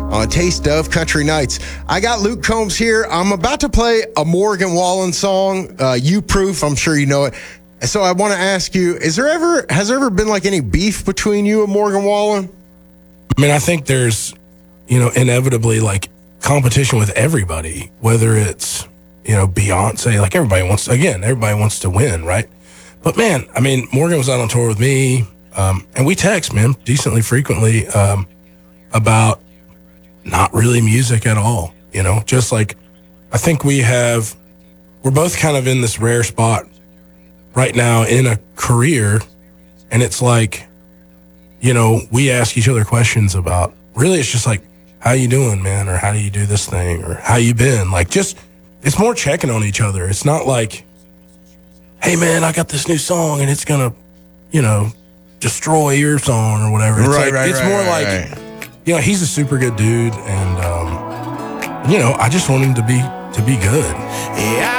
on Taste of Country Nights. I got Luke Combs here. I'm about to play a Morgan Wallen song, You Proof. I'm sure you know it. So I want to ask you, has there ever been like any beef between you and Morgan Wallen? I mean, I think there's, inevitably like competition with everybody, whether it's, Beyonce, like everybody wants to win, right? But man, I mean, Morgan was out on tour with me, and we text, man, decently frequently, about not really music at all, just like, I think we're both kind of in this rare spot right now in a career, and it's like, we ask each other questions about, really, it's just like, how you doing, man? Or how do you do this thing? Or how you been? Like, just, it's more checking on each other. It's not like, hey, man, I got this new song and it's going to, destroy your song or whatever. It's more like, he's a super good dude. And, I just want him to be good. Yeah.